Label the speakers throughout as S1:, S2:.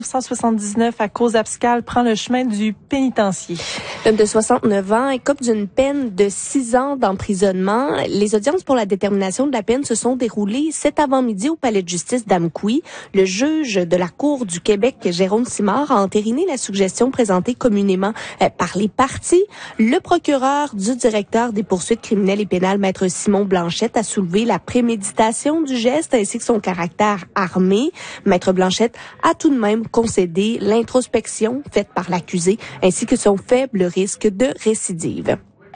S1: 1979 à Cause-Abscale prend le chemin du pénitencier.
S2: L'homme de 69 ans écope d'une peine de 6 ans d'emprisonnement. Les audiences pour la détermination de la peine se sont déroulées cet avant-midi au palais de justice d'Amqui. Le juge de la Cour du Québec, Jérôme Simard, a entériné la suggestion présentée communément par les parties. Le procureur du directeur des poursuites criminelles et pénales, Maître Simon Blanchette, a soulevé la préméditation du geste ainsi que son caractère armé. Maître Blanchette a tout de même concédé l'introspection faite par l'accusé ainsi que son faible risque de récidive.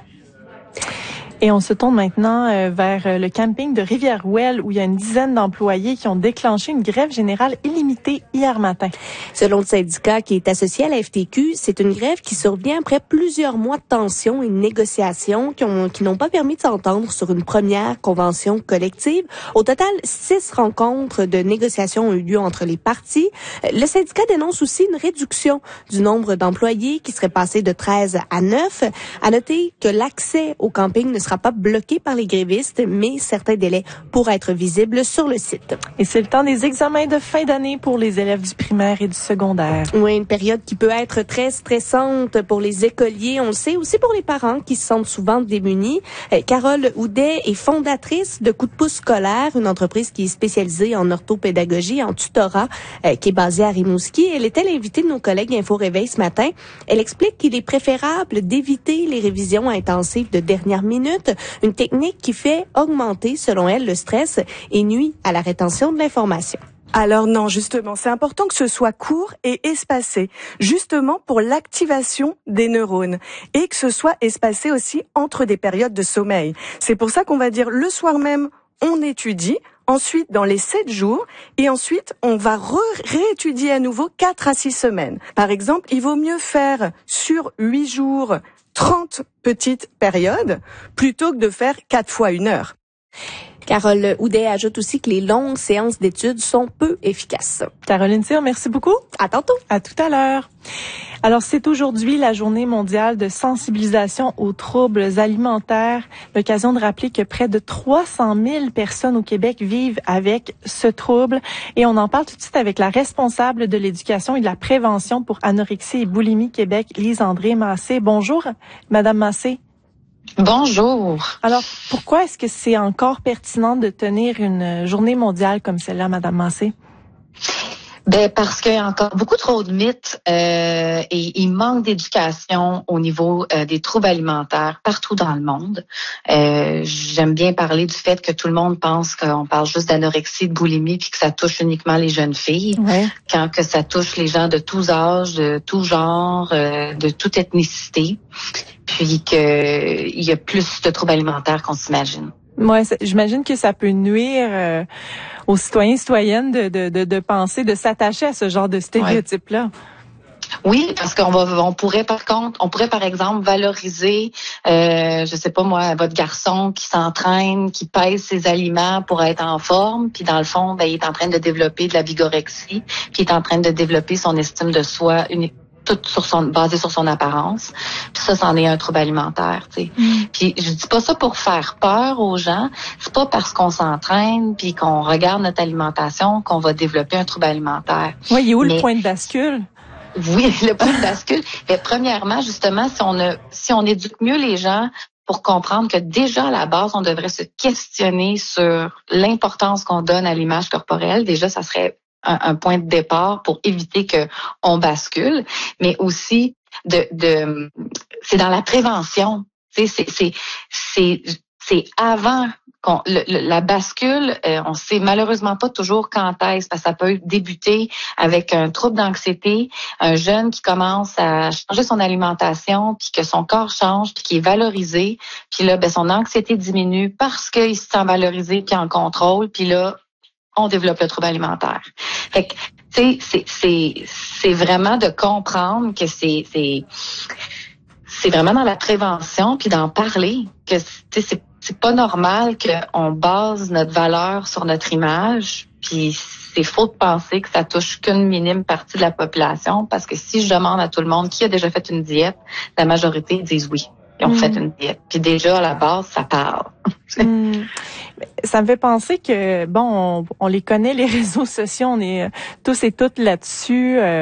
S1: Et on se tourne maintenant vers le camping de Rivière-Ouelle où il y a une dizaine d'employés qui ont déclenché une grève générale illimitée hier matin.
S2: Selon le syndicat qui est associé à la FTQ, c'est une grève qui survient après plusieurs mois de tensions et de négociations qui n'ont pas permis de s'entendre sur une première convention collective. Au total, 6 rencontres de négociations ont eu lieu entre les parties. Le syndicat dénonce aussi une réduction du nombre d'employés qui serait passé de 13 à 9. À noter que l'accès au camping ne sera pas bloqué par les grévistes, mais certains délais pourraient être visibles sur le site.
S1: Et c'est le temps des examens de fin d'année pour les élèves du primaire et du secondaire.
S2: Oui, une période qui peut être très stressante pour les écoliers, on le sait, aussi pour les parents qui se sentent souvent démunis. Carole Houdet est fondatrice de Coup de pouce scolaire, une entreprise qui est spécialisée en orthopédagogie, en tutorat, qui est basée à Rimouski. Elle était l'invitée de nos collègues Info Réveil ce matin. Elle explique qu'il est préférable d'éviter les révisions intensives de dernière minute, une technique qui fait augmenter, selon elle, le stress et nuit à la rétention de l'information.
S3: Alors non, justement, c'est important que ce soit court et espacé, justement pour l'activation des neurones, et que ce soit espacé aussi entre des périodes de sommeil. C'est pour ça qu'on va dire le soir même, on étudie, ensuite dans les 7 jours, et ensuite on va réétudier à nouveau 4 à 6 semaines. Par exemple, il vaut mieux faire sur 8 jours 30 petites périodes plutôt que de faire 4 fois 1 heure.
S2: Carole Houdet ajoute aussi que les longues séances d'études sont peu efficaces.
S1: Caroline Cyr, merci beaucoup.
S2: À tantôt.
S1: À tout à l'heure. Alors, c'est aujourd'hui la journée mondiale de sensibilisation aux troubles alimentaires. L'occasion de rappeler que près de 300 000 personnes au Québec vivent avec ce trouble. Et on en parle tout de suite avec la responsable de l'éducation et de la prévention pour anorexie et boulimie Québec, Lise-Andrée Massé. Bonjour, Madame Massé.
S4: Bonjour.
S1: Alors, pourquoi est-ce que c'est encore pertinent de tenir une journée mondiale comme celle-là, Madame Massé?
S4: Ben parce qu'il y a encore beaucoup trop de mythes et il manque d'éducation au niveau des troubles alimentaires partout dans le monde. J'aime bien parler du fait que tout le monde pense qu'on parle juste d'anorexie, de boulimie, puis que ça touche uniquement les jeunes filles, quand que ça touche les gens de tous âges, de tout genre, de toute ethnicité, puis qu'il y a plus de troubles alimentaires qu'on s'imagine.
S1: Ouais, j'imagine que ça peut nuire aux citoyens et citoyennes de penser, de s'attacher à ce genre de stéréotypes-là.
S4: Oui, parce on pourrait par exemple valoriser, je sais pas moi, votre garçon qui s'entraîne, qui pèse ses aliments pour être en forme, puis dans le fond, ben il est en train de développer de la vigorexie, puis il est en train de développer son estime de soi tout basé sur son apparence. Puis ça, c'en est un trouble alimentaire, tu sais. Puis je dis pas ça pour faire peur aux gens. C'est pas parce qu'on s'entraîne puis qu'on regarde notre alimentation qu'on va développer un trouble alimentaire.
S1: Oui, il est où le point de bascule?
S4: Oui, le point de bascule. Mais premièrement, justement, si on éduque mieux les gens pour comprendre que déjà à la base, on devrait se questionner sur l'importance qu'on donne à l'image corporelle. Déjà, ça serait un point de départ pour éviter que on bascule, mais aussi c'est dans la prévention. C'est avant la bascule, on sait malheureusement pas toujours quand est-ce, parce que ça peut débuter avec un trouble d'anxiété, un jeune qui commence à changer son alimentation, puis que son corps change, puis qui est valorisé, puis là, ben son anxiété diminue parce qu'il se sent valorisé puis en contrôle, puis là, on développe le trouble alimentaire. Fait que, tu sais, c'est vraiment de comprendre que c'est vraiment dans la prévention puis d'en parler, que c'est pas normal qu'on base notre valeur sur notre image, puis c'est faux de penser que ça touche qu'une minime partie de la population, parce que si je demande à tout le monde qui a déjà fait une diète, la majorité disent oui. Ils ont fait une diète. Puis déjà, à la base, ça parle.
S1: Ça me fait penser que, bon, on les connaît, les réseaux sociaux, on est tous et toutes là-dessus.